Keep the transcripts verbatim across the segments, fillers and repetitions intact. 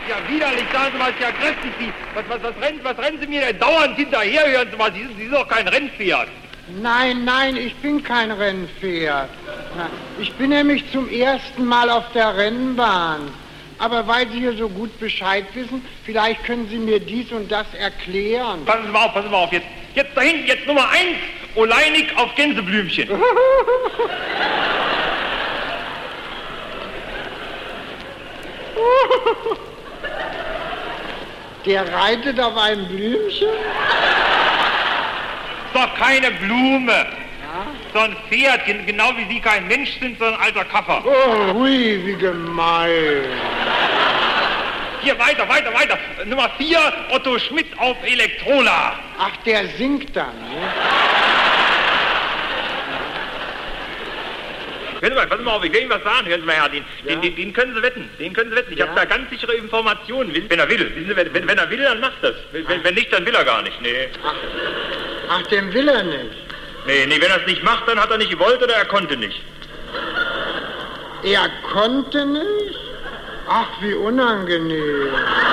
ja widerlich, sagen Sie mal, ist ja kräftig. Sie, was, was, was, rennen, was rennen Sie mir denn dauernd hinterher? Hören Sie mal, Sie sind, Sie sind doch kein Rennpferd. Nein, nein, ich bin kein Rennpferd. Ich bin nämlich zum ersten Mal auf der Rennbahn. Aber weil Sie hier so gut Bescheid wissen, vielleicht können Sie mir dies und das erklären. Passen Sie mal auf, passen Sie mal auf. Jetzt, jetzt da hinten, jetzt Nummer eins, Oleinik auf Gänseblümchen. Der reitet auf einem Blümchen? Ist doch keine Blume. Ja? So ein Pferd, genau wie Sie kein Mensch sind, sondern ein alter Kaffer. Oh, hui, wie gemein. Hier, weiter, weiter, weiter. Nummer vier, Otto Schmidt auf Elektrola. Ach, der singt dann, ne? Hören Sie mal, passen Sie mal auf, ich will Ihnen was sagen, hören Sie mal, Herr, den, ja. den, den, den können Sie wetten, den können Sie wetten. Ich ja. habe da ganz sichere Informationen, wenn er will. Wissen Sie, wenn, wenn er will, dann macht das. Wenn, wenn nicht, dann will er gar nicht, nee. Ach, ach, den will er nicht. Nee, nee, wenn er es nicht macht, dann hat er nicht gewollt oder er konnte nicht. Er konnte nicht? Ach, wie unangenehm.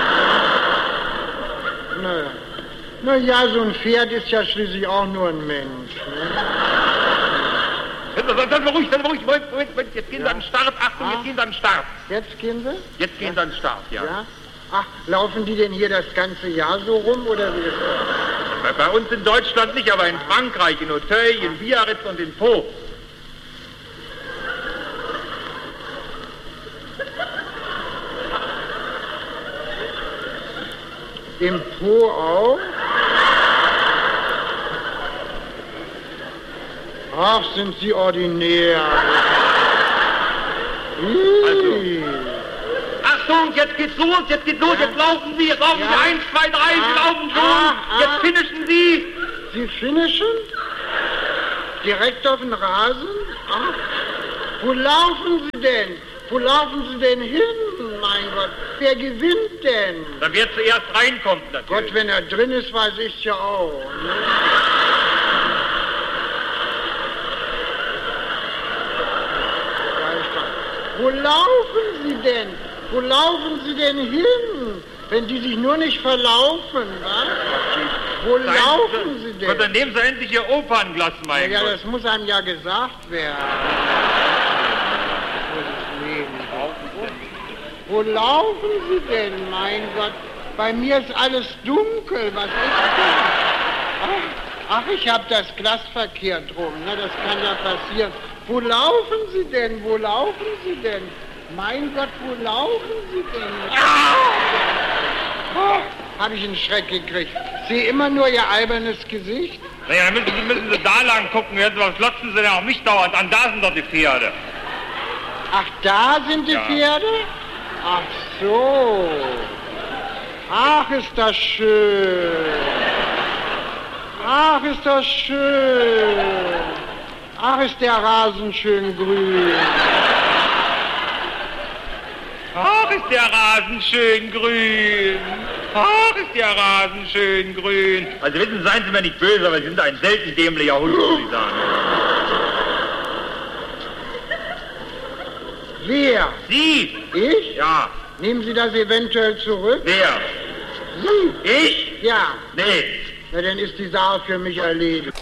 Na, na ja, so ein Pferd ist ja schließlich auch nur ein Mensch, ne? Seien Sie ruhig, seien Sie ruhig. Moment, Moment, Moment. Jetzt gehen ja. Sie an den Start. Achtung, ah. jetzt gehen Sie an den Start. Jetzt gehen Sie? Jetzt gehen ja. Sie an den Start, ja. ja. Ach, laufen die denn hier das ganze Jahr so rum, oder wie ist das? Bei, bei uns in Deutschland nicht, aber in Frankreich, in Auteuil, in Biarritz und in Pau. Im Po auch? Ach, sind Sie ordinär. Also. Achtung, jetzt geht's los, jetzt geht's los, ja. jetzt laufen Sie, jetzt laufen ja. Sie, eins, zwei, drei, ah, Sie laufen schon, ah, ah. jetzt finishen Sie. Sie finishen? Direkt auf den Rasen? Ach, wo laufen Sie denn? Wo laufen Sie denn hin? Mein Gott, wer gewinnt denn? Dann wer zuerst reinkommt, natürlich. Gott, wenn er drin ist, weiß ich's ja auch. Ne? Wo laufen Sie denn? Wo laufen Sie denn hin? Wenn die sich nur nicht verlaufen, was? Wo Nein, laufen Sie denn? Gott, dann nehmen Sie endlich Ihr Opernglas, mein ja, Gott. Ja, das muss einem ja gesagt werden. Wo laufen Sie denn, mein Gott? Bei mir ist alles dunkel, was ist denn? Ach, ach ich habe das Glas verkehrt rum, ne? Das kann ja passieren. Wo laufen Sie denn? Wo laufen Sie denn? Mein Gott, wo laufen Sie denn? Ah! Oh, habe ich einen Schreck gekriegt. Sehe immer nur Ihr albernes Gesicht. Naja, dann müssen Sie, müssen Sie da lang gucken. Jetzt, was glotzen Sie denn auf mich dauernd an? Da sind doch die Pferde. Ach, da sind die ja. Pferde? Ach so. Ach, ist das schön. Ach, ist das schön. Ach, ist der Rasen schön grün. Ach, ist der Rasen schön grün. Ach, ist der Rasen schön grün. Also wissen Sie, seien Sie mir nicht böse, aber Sie sind ein selten dämlicher Hund, muss ich sagen. Wer? Sie. Ich? Ja. Nehmen Sie das eventuell zurück? Wer? Sie. Ich? Ja. Nee. Na, dann ist die Sache für mich erledigt.